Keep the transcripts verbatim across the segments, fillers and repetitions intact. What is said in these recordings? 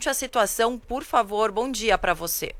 ponte a situação, por favor. Bom dia para você.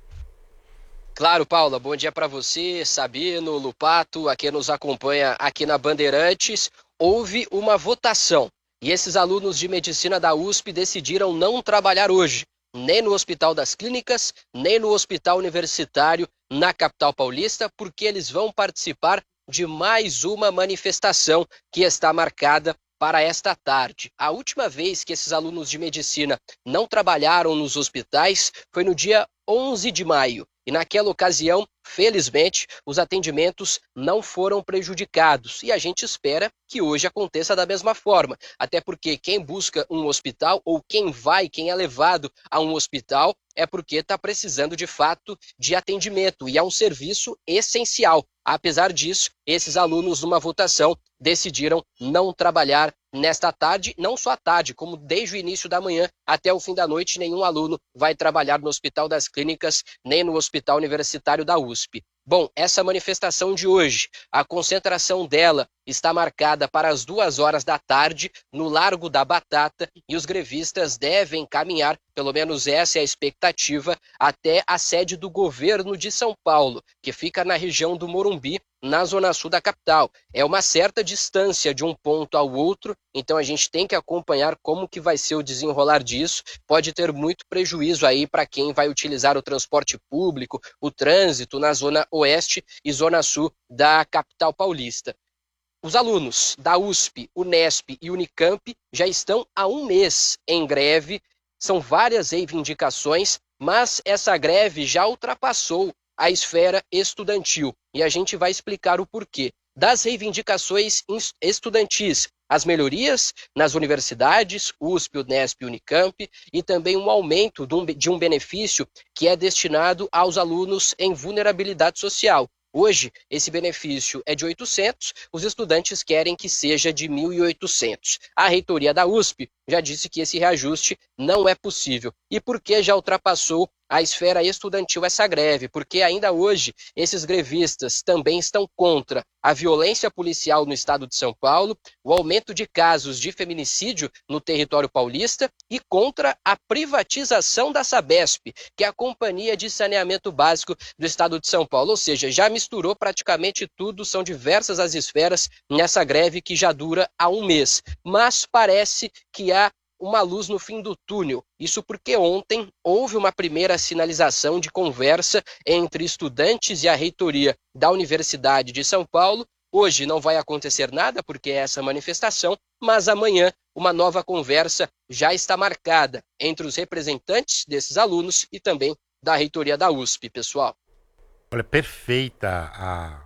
Claro, Paula, bom dia para você, Sabino, Lupato, a quem nos acompanha aqui na Bandeirantes. Houve uma votação e esses alunos de medicina da U S P decidiram não trabalhar hoje, nem no Hospital das Clínicas, nem no Hospital Universitário na capital paulista, porque eles vão participar de mais uma manifestação que está marcada para esta tarde. A última vez que esses alunos de medicina não trabalharam nos hospitais foi no dia onze de maio. E naquela ocasião, felizmente, os atendimentos não foram prejudicados. E a gente espera que hoje aconteça da mesma forma. Até porque quem busca um hospital ou quem vai, quem é levado a um hospital, é porque está precisando de fato de atendimento. E é um serviço essencial. Apesar disso, esses alunos, numa votação, decidiram não trabalhar nesta tarde, não só à tarde, como desde o início da manhã até o fim da noite, nenhum aluno vai trabalhar no Hospital das Clínicas, nem no Hospital Universitário da U S P. Bom, essa manifestação de hoje, a concentração dela está marcada para as duas horas da tarde no Largo da Batata e os grevistas devem caminhar, pelo menos essa é a expectativa, até a sede do governo de São Paulo, que fica na região do Morumbi, na zona sul da capital. É uma certa distância de um ponto ao outro, então a gente tem que acompanhar como que vai ser o desenrolar disso. Pode ter muito prejuízo aí para quem vai utilizar o transporte público, o trânsito na zona oeste e zona sul da capital paulista. Os alunos da U S P, Unesp e Unicamp já estão há um mês em greve. São várias reivindicações, mas essa greve já ultrapassou a esfera estudantil. E a gente vai explicar o porquê. Das reivindicações estudantis, as melhorias nas universidades, U S P, Unesp e Unicamp, e também um aumento de um benefício que é destinado aos alunos em vulnerabilidade social. Hoje, esse benefício é de oitocentos, os estudantes querem que seja de mil e oitocentos. A reitoria da U S P já disse que esse reajuste não é possível. E por que já ultrapassou a esfera estudantil essa greve? Porque ainda hoje esses grevistas também estão contra a violência policial no estado de São Paulo, o aumento de casos de feminicídio no território paulista e contra a privatização da Sabesp, que é a Companhia de Saneamento Básico do estado de São Paulo. Ou seja, já misturou praticamente tudo, são diversas as esferas nessa greve que já dura há um mês. Mas parece que há uma luz no fim do túnel. Isso porque ontem houve uma primeira sinalização de conversa entre estudantes e a reitoria da Universidade de São Paulo. Hoje não vai acontecer nada porque é essa manifestação, mas amanhã uma nova conversa já está marcada entre os representantes desses alunos e também da reitoria da U S P, pessoal. Olha, perfeita a...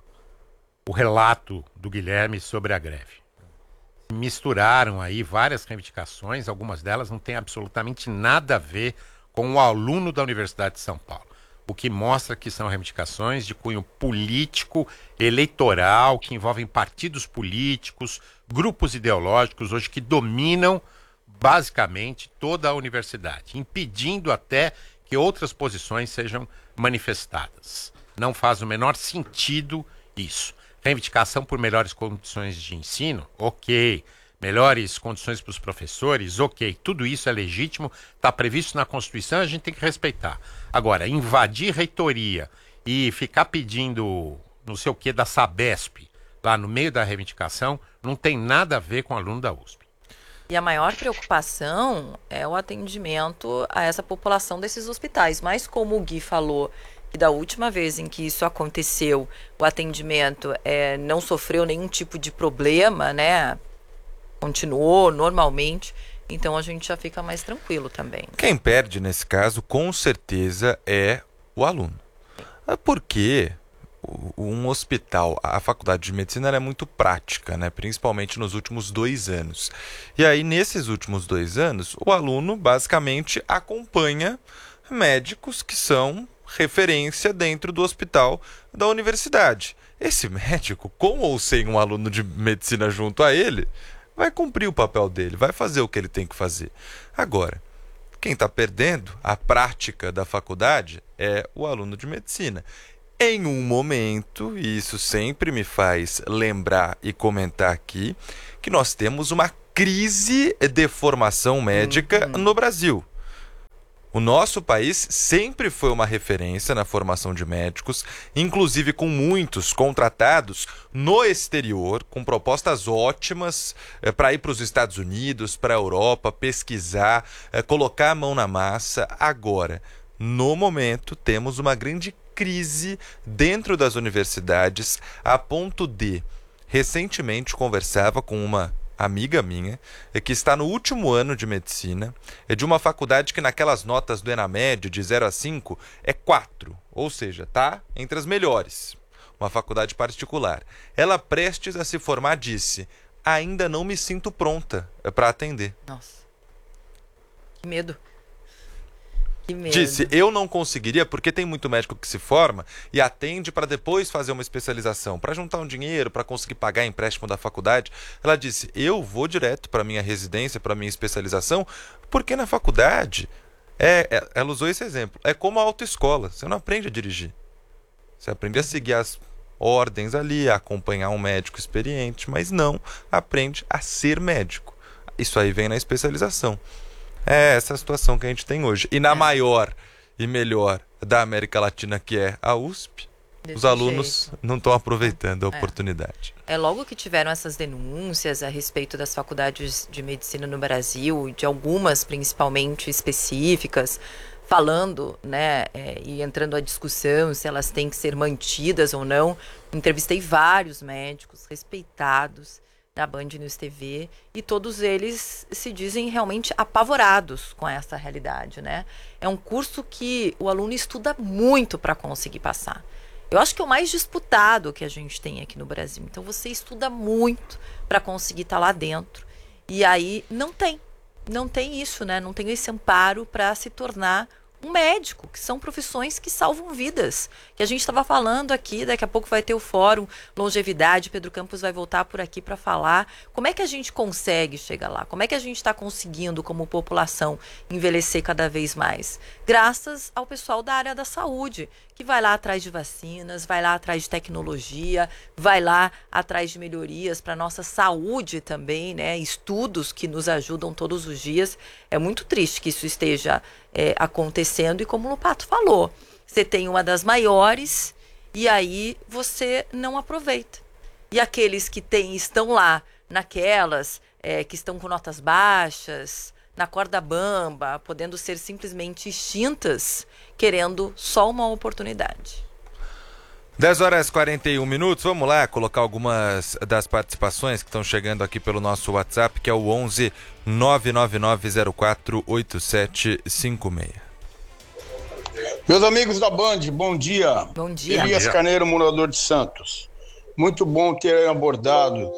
o relato do Guilherme sobre a greve. Misturaram aí várias reivindicações, algumas delas não têm absolutamente nada a ver com o aluno da Universidade de São Paulo. O que mostra que são reivindicações de cunho político, eleitoral, que envolvem partidos políticos, grupos ideológicos, hoje que dominam basicamente toda a universidade, impedindo até que outras posições sejam manifestadas. Não faz o menor sentido isso. Reivindicação por melhores condições de ensino, ok. Melhores condições para os professores, ok. Tudo isso é legítimo, está previsto na Constituição, a gente tem que respeitar. Agora, invadir reitoria e ficar pedindo não sei o que da Sabesp lá no meio da reivindicação, não tem nada a ver com o aluno da U S P. E a maior preocupação é o atendimento a essa população desses hospitais. Mas como o Gui falou, que da última vez em que isso aconteceu, o atendimento é, não sofreu nenhum tipo de problema, né? Continuou normalmente, então a gente já fica mais tranquilo também. Quem perde nesse caso, com certeza, é o aluno. Porque um hospital, a faculdade de medicina ela é muito prática, né? Principalmente nos últimos dois anos. E aí, nesses últimos dois anos, o aluno basicamente acompanha médicos que são referência dentro do hospital da universidade. Esse médico, com ou sem um aluno de medicina junto a ele, vai cumprir o papel dele, vai fazer o que ele tem que fazer. Agora, quem está perdendo a prática da faculdade é o aluno de medicina. Em um momento, e isso sempre me faz lembrar e comentar aqui, que nós temos uma crise de formação médica uhum. no Brasil. O nosso país sempre foi uma referência na formação de médicos, inclusive com muitos contratados no exterior, com propostas ótimas eh, para ir para os Estados Unidos, para a Europa, pesquisar, eh, colocar a mão na massa. Agora, no momento, temos uma grande crise dentro das universidades, a ponto de, recentemente, conversava com uma amiga minha, que está no último ano de medicina, é de uma faculdade que naquelas notas do Enamed de zero a cinco é quatro, ou seja, está entre as melhores, uma faculdade particular. Ela, prestes a se formar, disse: ainda não me sinto pronta para atender. Nossa, que medo. Que medo. Disse, eu não conseguiria, porque tem muito médico que se forma e atende para depois fazer uma especialização, para juntar um dinheiro, para conseguir pagar empréstimo da faculdade. Ela disse, eu vou direto para minha residência, para minha especialização, porque na faculdade, é, é, ela usou esse exemplo, é como a autoescola, você não aprende a dirigir. Você aprende a seguir as ordens ali, a acompanhar um médico experiente, mas não aprende a ser médico. Isso aí vem na especialização. É essa a situação que a gente tem hoje. E na é. maior e melhor da América Latina, que é a U S P, Desse os alunos jeito. não estão aproveitando a é. oportunidade. É logo que tiveram essas denúncias a respeito das faculdades de medicina no Brasil, de algumas principalmente específicas, falando, né, é, e entrando a discussão se elas têm que ser mantidas ou não. Entrevistei vários médicos respeitados na Band News T V, e todos eles se dizem realmente apavorados com essa realidade, né? É um curso que o aluno estuda muito para conseguir passar. Eu acho que é o mais disputado que a gente tem aqui no Brasil. Então você estuda muito para conseguir estar lá dentro. E aí não tem, não tem isso, né? Não tem esse amparo para se tornar um médico, que são profissões que salvam vidas, que a gente estava falando aqui. Daqui a pouco vai ter o fórum Longevidade, Pedro Campos vai voltar por aqui para falar como é que a gente consegue chegar lá, como é que a gente está conseguindo, como população, envelhecer cada vez mais, graças ao pessoal da área da saúde, que vai lá atrás de vacinas, vai lá atrás de tecnologia, vai lá atrás de melhorias para a nossa saúde também, né? Estudos que nos ajudam todos os dias. É muito triste que isso esteja é, acontecendo, e como o Lupato falou, você tem uma das maiores e aí você não aproveita. E aqueles que tem, estão lá naquelas, é, que estão com notas baixas, na corda bamba, podendo ser simplesmente extintas, querendo só uma oportunidade. dez horas e quarenta e um minutos, vamos lá colocar algumas das participações que estão chegando aqui pelo nosso WhatsApp, que é o onze nove nove nove zero quatro oito sete cinco seis. Meus amigos da Band, bom dia. Bom dia. Elias Carneiro, morador de Santos. Muito bom ter abordado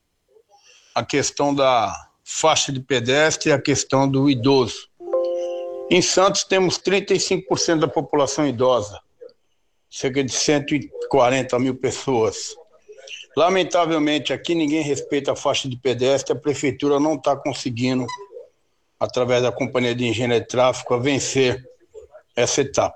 a questão da faixa de pedestre e a questão do idoso. Em Santos temos trinta e cinco por cento da população idosa, cerca de cento e quarenta mil pessoas. Lamentavelmente, aqui ninguém respeita a faixa de pedestre, a prefeitura não está conseguindo, através da Companhia de Engenharia de Tráfego, a vencer essa etapa.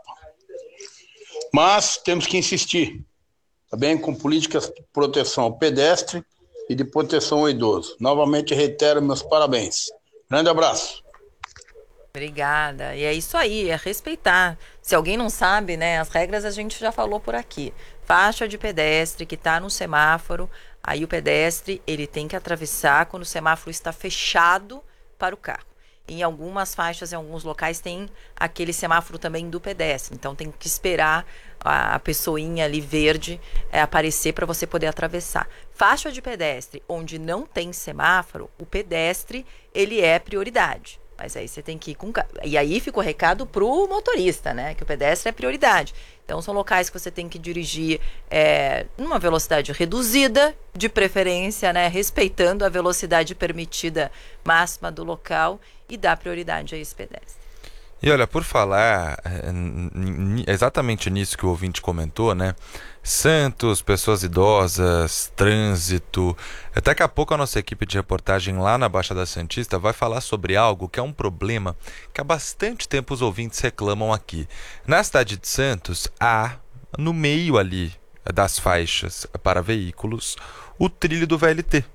Mas temos que insistir, tá bem? Com políticas de proteção ao pedestre e de proteção ao idoso. Novamente reitero meus parabéns. Grande abraço. Obrigada. E é isso aí, é respeitar. Se alguém não sabe, né, as regras a gente já falou por aqui. Faixa de pedestre que está no semáforo, aí o pedestre ele tem que atravessar quando o semáforo está fechado para o carro. Em algumas faixas, em alguns locais, tem aquele semáforo também do pedestre. Então tem que esperar a pessoinha ali verde é, aparecer para você poder atravessar. Faixa de pedestre onde não tem semáforo, o pedestre ele é prioridade. Mas aí você tem que ir com... E aí fica o recado pro motorista, né? Que o pedestre é prioridade. Então são locais que você tem que dirigir é, numa velocidade reduzida, de preferência, né? Respeitando a velocidade permitida máxima do local, e dar prioridade a esse pedestre. E olha, por falar exatamente nisso que o ouvinte comentou, né? Santos, pessoas idosas, trânsito. Daqui a pouco a nossa equipe de reportagem lá na Baixada Santista vai falar sobre algo que é um problema que há bastante tempo os ouvintes reclamam aqui. Na cidade de Santos, há, no meio ali das faixas para veículos, o trilho do V L T.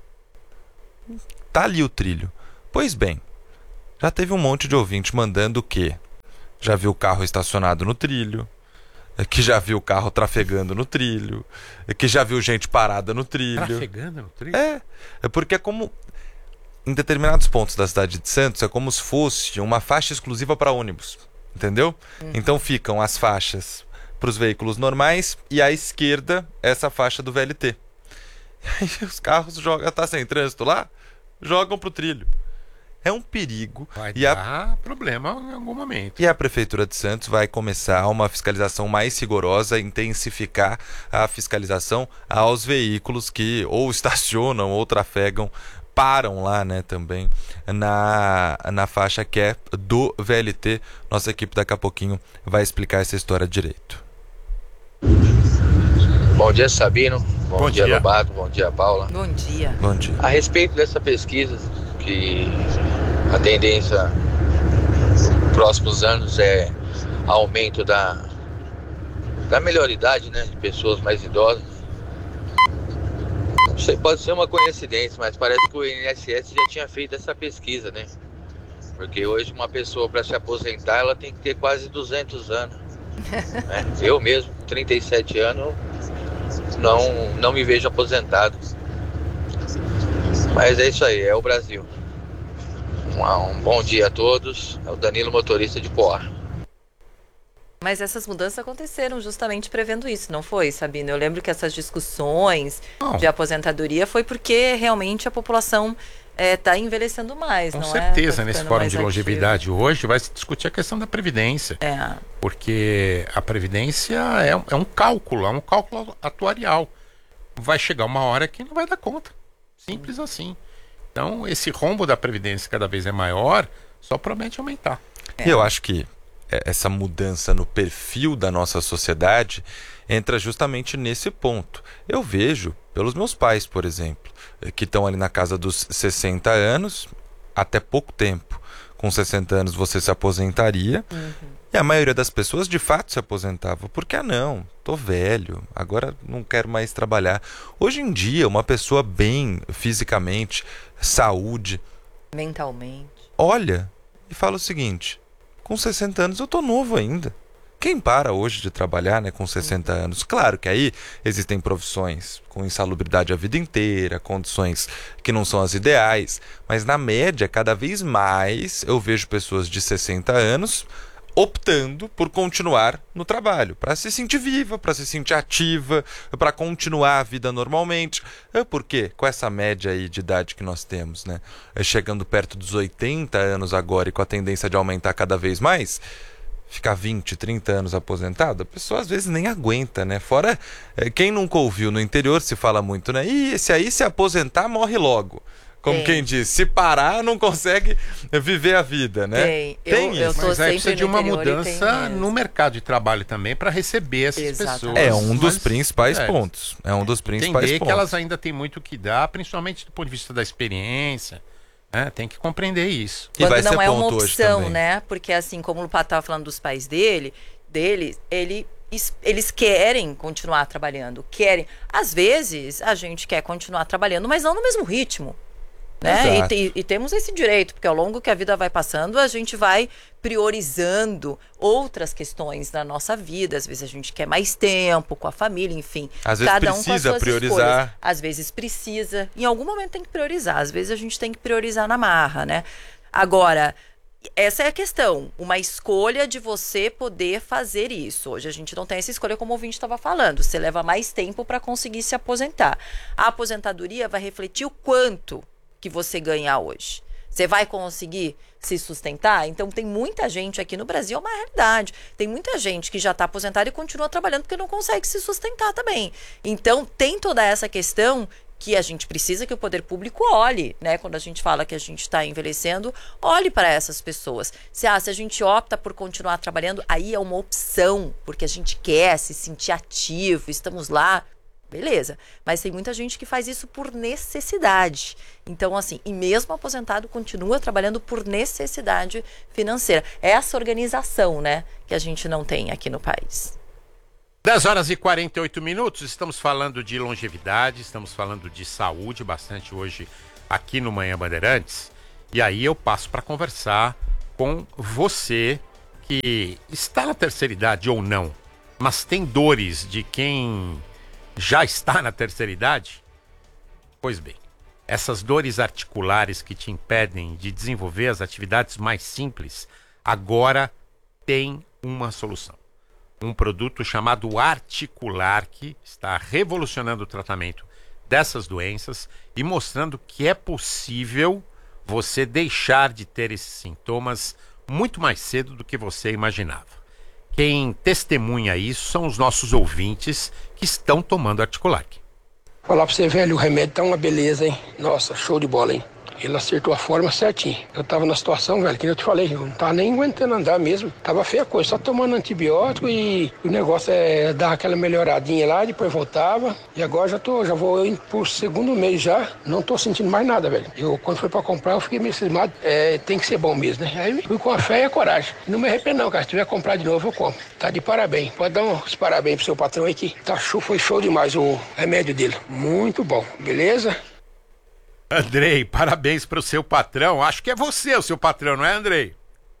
Tá ali o trilho. Pois bem, já teve um monte de ouvinte mandando que já viu carro estacionado no trilho, que já viu carro trafegando no trilho, que já viu gente parada no trilho. Trafegando no trilho? É, é porque é como... Em determinados pontos da cidade de Santos, é como se fosse uma faixa exclusiva para ônibus, entendeu? Uhum. Então ficam as faixas para os veículos normais e à esquerda essa faixa do V L T. E aí os carros jogam, tá sem trânsito lá, jogam pro trilho. É um perigo. Vai e dar a... problema em algum momento. E a Prefeitura de Santos vai começar uma fiscalização mais rigorosa, intensificar a fiscalização aos veículos que ou estacionam ou trafegam, param lá, né, também na, na faixa que é do V L T. Nossa equipe daqui a pouquinho vai explicar essa história direito. Bom dia, Sabino. Bom, Bom dia, dia, Lobato. Bom dia, Paula. Bom dia. Bom dia. A respeito dessa pesquisa, que a tendência nos próximos anos é aumento da, da melhoridade, né, de pessoas mais idosas. Não sei, pode ser uma coincidência, mas parece que o I N S S já tinha feito essa pesquisa, né? Porque hoje uma pessoa para se aposentar, ela tem que ter quase duzentos anos. Né? Eu mesmo, com trinta e sete anos, não, não me vejo aposentado. Mas é isso aí, é o Brasil. Um, um bom dia a todos. É o Danilo, motorista de Poá. Mas essas mudanças aconteceram justamente prevendo isso, não foi, Sabino? Eu lembro que essas discussões não. de aposentadoria foi porque realmente a população está é, envelhecendo mais, Com não certeza, é? Tá nesse fórum de ativo. longevidade hoje vai se discutir a questão da Previdência. É. Porque a Previdência é, um- é um cálculo, é um cálculo atuarial. Vai chegar uma hora que não vai dar conta. Simples assim. Então, esse rombo da Previdência cada vez é maior, só promete aumentar. É. E eu acho que é, essa mudança no perfil da nossa sociedade entra justamente nesse ponto. Eu vejo, pelos meus pais, por exemplo, eh, que estão ali na casa dos sessenta anos, até pouco tempo. Com sessenta anos você se aposentaria. E a maioria das pessoas de fato se aposentava. Porque, ah não, tô velho, agora não quero mais trabalhar. Hoje em dia, uma pessoa bem fisicamente, saúde, Mentalmente. olha e fala o seguinte: com sessenta anos eu tô novo ainda. Quem para hoje de trabalhar, né, com sessenta anos? Claro que aí existem profissões com insalubridade a vida inteira, condições que não são as ideais, mas na média, cada vez mais eu vejo pessoas de sessenta anos optando por continuar no trabalho, para se sentir viva, para se sentir ativa, para continuar a vida normalmente. É porque com essa média aí de idade que nós temos, né, é chegando perto dos oitenta anos agora e com a tendência de aumentar cada vez mais, ficar vinte, trinta anos aposentado, a pessoa às vezes nem aguenta, né? Fora, é, quem nunca ouviu no interior se fala muito, né? E esse aí se aposentar morre logo. Como Tem. quem diz, se parar não consegue viver a vida, né? Tem. Tem eu, eu isso. tô Mas aí sempre precisa de no uma interior e tem mudança mesmo. no mercado de trabalho também para receber essas Exatamente. pessoas. É um dos Mas, principais é, pontos. É um dos principais Entender pontos. que elas ainda têm muito o que dar, principalmente do ponto de vista da experiência. Né? Tem que compreender isso. E vai Quando não ser é uma ponto hoje opção, também. né? Porque assim, como o Lupato estava falando dos pais dele, dele, ele, es- eles querem continuar trabalhando, querem. Às vezes, a gente quer continuar trabalhando, mas não no mesmo ritmo. Né? E, Exato. te- e temos esse direito, porque ao longo que a vida vai passando, a gente vai priorizando outras questões da nossa vida. Às vezes a gente quer mais tempo com a família, enfim. Às vezes cada um com as precisa suas priorizar. escolhas. Às vezes precisa. Em algum momento tem que priorizar. Às vezes a gente tem que priorizar na marra, né? Agora, essa é a questão. Uma escolha de você poder fazer isso. Hoje a gente não tem essa escolha, como o ouvinte estava falando. Você leva mais tempo para conseguir se aposentar. A aposentadoria vai refletir o quanto que você ganhar hoje. Você vai conseguir se sustentar? Então tem muita gente aqui no Brasil, é uma realidade. Tem muita gente que já está aposentada e continua trabalhando porque não consegue se sustentar também. Então tem toda essa questão que a gente precisa que o poder público olhe, né? Quando a gente fala que a gente está envelhecendo, olhe para essas pessoas. Se, ah, se a gente opta por continuar trabalhando, aí é uma opção, porque a gente quer se sentir ativo, estamos lá, beleza. Mas tem muita gente que faz isso por necessidade. Então, assim, e mesmo aposentado, continua trabalhando por necessidade financeira. É essa organização, né, que a gente não tem aqui no país. dez horas e quarenta e oito minutos, estamos falando de longevidade, estamos falando de saúde bastante hoje aqui no Manhã Bandeirantes. E aí eu passo para conversar com você que está na terceira idade ou não, mas tem dores de quem já está na terceira idade? Pois bem, essas dores articulares que te impedem de desenvolver as atividades mais simples, agora tem uma solução. Um produto chamado Articular, que está revolucionando o tratamento dessas doenças e mostrando que é possível você deixar de ter esses sintomas muito mais cedo do que você imaginava. Quem testemunha isso são os nossos ouvintes que estão tomando Articular. Falar pra você, velho, o remédio tá uma beleza, hein? Nossa, show de bola, hein? Ele acertou a forma certinho. Eu tava na situação, velho, que eu te falei, eu não tava nem aguentando andar mesmo. Tava feia a coisa, só tomando antibiótico e o negócio é dar aquela melhoradinha lá, depois voltava. E agora já tô, já vou indo pro segundo mês já, não tô sentindo mais nada, velho. Eu, quando fui pra comprar, eu fiquei meio cismado. É, tem que ser bom mesmo, né? Aí fui com a fé e a coragem. Não me arrependo não, cara. Se tiver que comprar de novo, eu compro. Tá de parabéns. Pode dar uns parabéns pro seu patrão aí que tá show, foi show demais o remédio dele. Muito bom, beleza? Andrei, parabéns para o seu patrão. Acho que é você o seu patrão, não é, Andrei?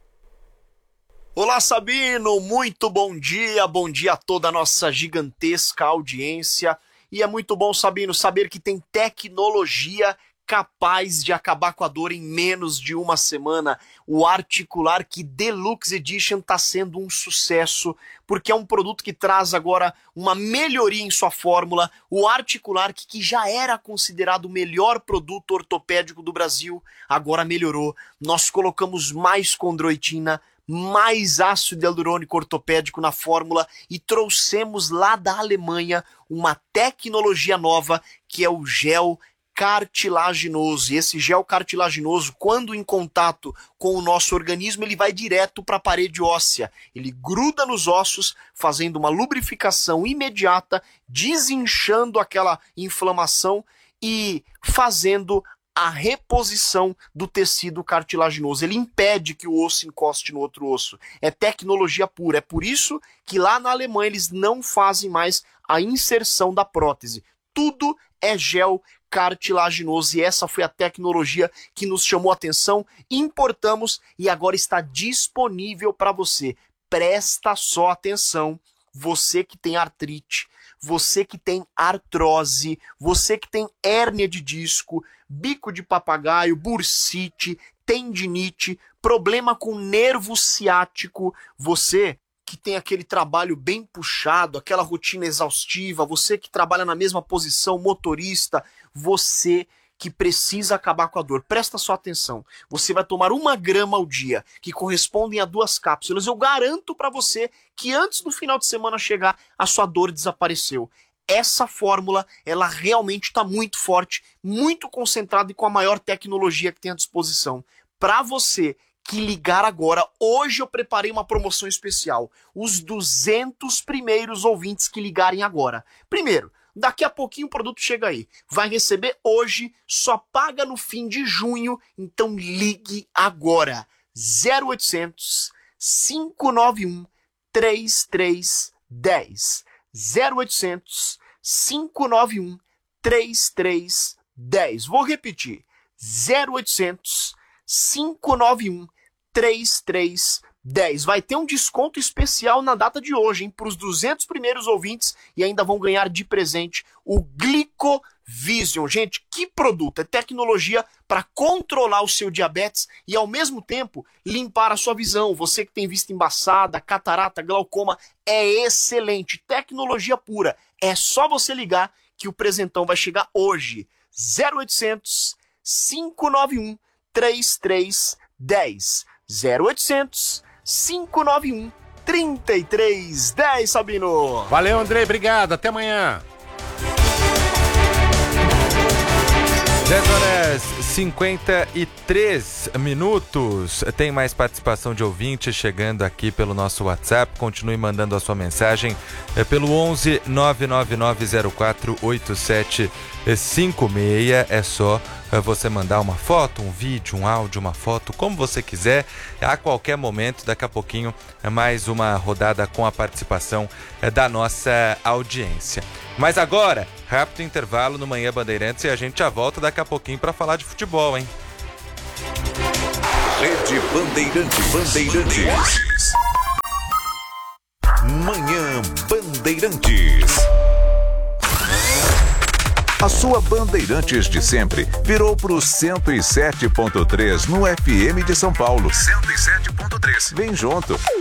Olá, Sabino. Muito bom dia. Bom dia a toda a nossa gigantesca audiência. E é muito bom, Sabino, saber que tem tecnologia capaz de acabar com a dor em menos de uma semana. O Articular que Deluxe Edition está sendo um sucesso, porque é um produto que traz agora uma melhoria em sua fórmula. O Articular que, que já era considerado o melhor produto ortopédico do Brasil, agora melhorou. Nós colocamos mais condroitina, mais ácido hialurônico ortopédico na fórmula e trouxemos lá da Alemanha uma tecnologia nova que é o gel cartilaginoso. E esse gel cartilaginoso, quando em contato com o nosso organismo, ele vai direto para a parede óssea. Ele gruda nos ossos, fazendo uma lubrificação imediata, desinchando aquela inflamação e fazendo a reposição do tecido cartilaginoso. Ele impede que o osso encoste no outro osso. É tecnologia pura. É por isso que lá na Alemanha eles não fazem mais a inserção da prótese. Tudo é gel cartilaginoso e essa foi a tecnologia que nos chamou a atenção, importamos e agora está disponível para você. Presta só atenção, você que tem artrite, você que tem artrose, você que tem hérnia de disco, bico de papagaio, bursite, tendinite, problema com nervo ciático, você que tem aquele trabalho bem puxado, aquela rotina exaustiva, você que trabalha na mesma posição, motorista, você que precisa acabar com a dor. Presta só atenção. Você vai tomar uma grama ao dia, que correspondem a duas cápsulas. Eu garanto para você que antes do final de semana chegar, a sua dor desapareceu. Essa fórmula, ela realmente está muito forte, muito concentrada e com a maior tecnologia que tem à disposição. Para você que ligar agora, hoje eu preparei uma promoção especial. Os duzentos primeiros ouvintes que ligarem agora. Primeiro, daqui a pouquinho o produto chega aí. Vai receber hoje, só paga no fim de junho, então ligue agora. zero oitocentos, cinco nove um, três três um zero. zero oitocentos, cinco nove um, três três um zero. Vou repetir. zero oitocentos, cinco nove um, três três um zero. Vai ter um desconto especial na data de hoje, hein, para os duzentos primeiros ouvintes e ainda vão ganhar de presente o Glicovision. Gente, que produto! É tecnologia para controlar o seu diabetes e ao mesmo tempo limpar a sua visão. Você que tem vista embaçada, catarata, glaucoma, é excelente. Tecnologia pura. É só você ligar que o presentão vai chegar hoje. zero oitocentos, cinco nove um, três três um zero. zero oitocentos, cinco nove um, três três um zero, Sabino. Valeu, Andrei, obrigado. Até amanhã. dez horas e cinquenta e três minutos. Tem mais participação de ouvinte chegando aqui pelo nosso WhatsApp. Continue mandando a sua mensagem é pelo onze, nove nove nove zero quatro, oito sete cinco seis. É só você mandar uma foto, um vídeo, um áudio, uma foto, como você quiser, a qualquer momento. Daqui a pouquinho é mais uma rodada com a participação da nossa audiência. Mas agora, rápido intervalo no Manhã Bandeirantes e a gente já volta daqui a pouquinho para falar de futebol, hein? Rede Bandeirantes. Bandeirantes. Bandeirantes. A sua Bandeirantes de sempre virou pro cento e sete ponto três no F M de São Paulo. cento e sete ponto três. Vem junto.